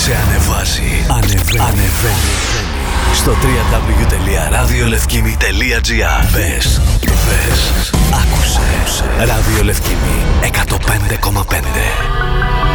σε ανεβάζει. Ανεβαίνει. Στο www.radiolevkimi.gr. Μπες, άκουσε. Ράδιο Λευκήμι 105,5.